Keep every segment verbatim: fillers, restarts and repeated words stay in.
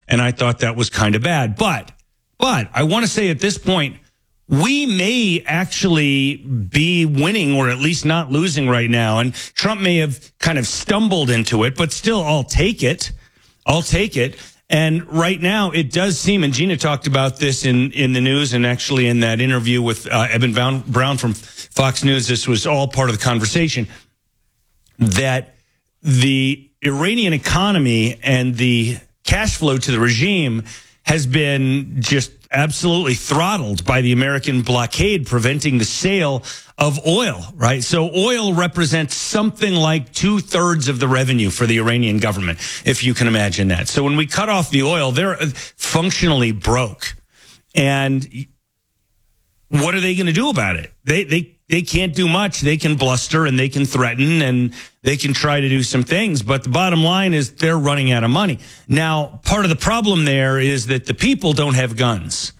And I thought that was kind of bad. But, but I want to say at this point, we may actually be winning or at least not losing right now. And Trump may have kind of stumbled into it, but still, I'll take it. I'll take it. And right now, it does seem, and Gina talked about this in, in the news and actually in that interview with uh, Eben Brown from Fox News, this was all part of the conversation, that the Iranian economy and the cash flow to the regime has been just absolutely throttled by the American blockade, preventing the sale of oil, right? So oil represents something like two thirds of the revenue for the Iranian government, if you can imagine that. So when we cut off the oil, they're functionally broke. And what are they going to do about it? They, they, they can't do much. They can bluster and they can threaten and they can try to do some things. But the bottom line is they're running out of money. Now, part of the problem there is that the people don't have guns.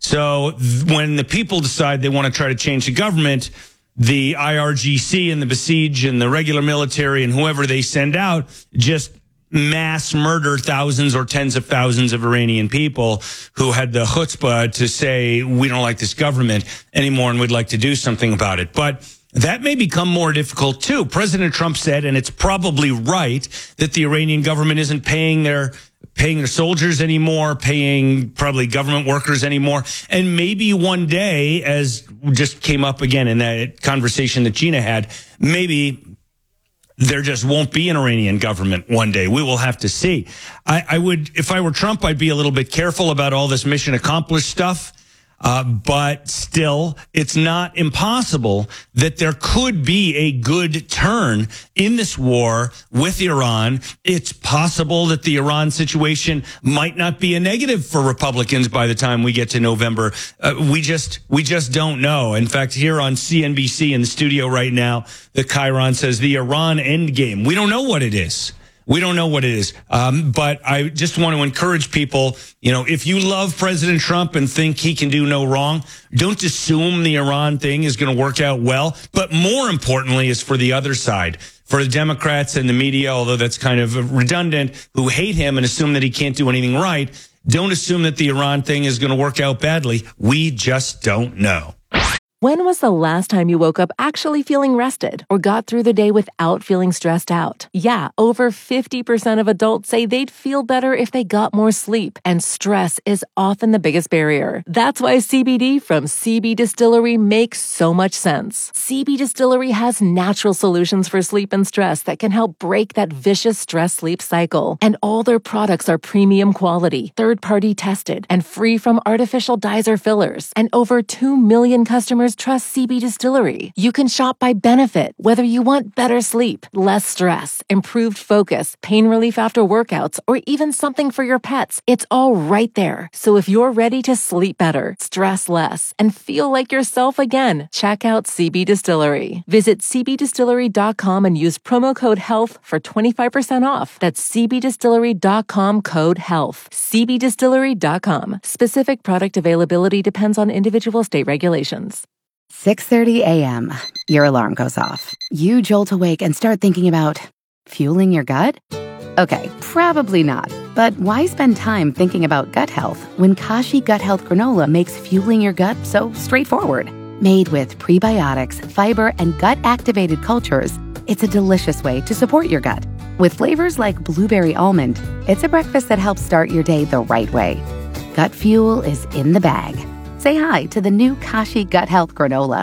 So th- when the people decide they want to try to change the government, the I R G C and the Basij and the regular military and whoever they send out just mass murder thousands or tens of thousands of Iranian people who had the chutzpah to say, we don't like this government anymore and we'd like to do something about it. But that may become more difficult too. President Trump said, and it's probably right, that the Iranian government isn't paying their paying their soldiers anymore, paying probably government workers anymore. And maybe one day, as just came up again in that conversation that Gina had, maybe there just won't be an Iranian government one day. We will have to see. I, I would, if I were Trump, I'd be a little bit careful about all this mission accomplished stuff. Uh, but still, it's not impossible that there could be a good turn in this war with Iran. It's possible that the Iran situation might not be a negative for Republicans by the time we get to November. Uh, we just, we just don't know. In fact, here on C N B C in the studio right now, the Chiron says the Iran endgame. We don't know what it is. We don't know what it is. Um, but I just want to encourage people, you know, if you love President Trump and think he can do no wrong, don't assume the Iran thing is going to work out well. But more importantly is for the other side, for the Democrats and the media, although that's kind of redundant, who hate him and assume that he can't do anything right. Don't assume that the Iran thing is going to work out badly. We just don't know. When was the last time you woke up actually feeling rested or got through the day without feeling stressed out? Yeah, over fifty percent of adults say they'd feel better if they got more sleep, and stress is often the biggest barrier. That's why C B D from C B Distillery makes so much sense. C B Distillery has natural solutions for sleep and stress that can help break that vicious stress-sleep cycle. And all their products are premium quality, third-party tested, and free from artificial dyes or fillers. And over two million customers trust C B Distillery. You can shop by benefit, whether you want better sleep, less stress, improved focus, pain relief after workouts, or even something for your pets. It's all right there. So if you're ready to sleep better, stress less, and feel like yourself again, check out C B Distillery. Visit c b distillery dot com and use promo code HEALTH for twenty-five percent off. That's c b distillery dot com code HEALTH. c b distillery dot com. Specific product availability depends on individual state regulations. six thirty a.m. Your alarm goes off. You jolt awake and start thinking about fueling your gut? Okay, probably not. But why spend time thinking about gut health when Kashi Gut Health Granola makes fueling your gut so straightforward? Made with prebiotics, fiber, and gut-activated cultures, it's a delicious way to support your gut. With flavors like blueberry almond, it's a breakfast that helps start your day the right way. Gut fuel is in the bag. Say hi to the new Kashi Gut Health Granola.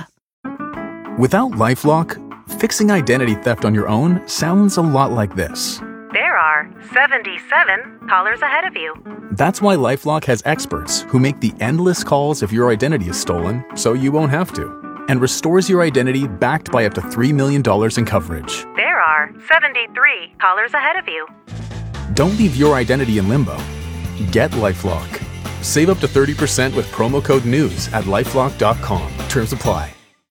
Without LifeLock, fixing identity theft on your own sounds a lot like this. There are seventy-seven callers ahead of you. That's why LifeLock has experts who make the endless calls if your identity is stolen so you won't have to, and restores your identity backed by up to three million dollars in coverage. There are seventy-three callers ahead of you. Don't leave your identity in limbo. Get LifeLock. Save up to thirty percent with promo code NEWS at lifelock dot com. Terms apply.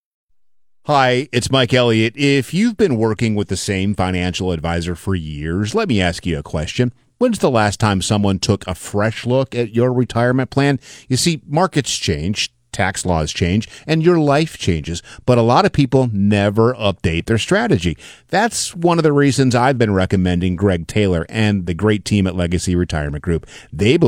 Hi, it's Mike Elliott. If you've been working with the same financial advisor for years, let me ask you a question. When's the last time someone took a fresh look at your retirement plan? You see, markets change, tax laws change, and your life changes, but a lot of people never update their strategy. That's one of the reasons I've been recommending Greg Taylor and the great team at Legacy Retirement Group. They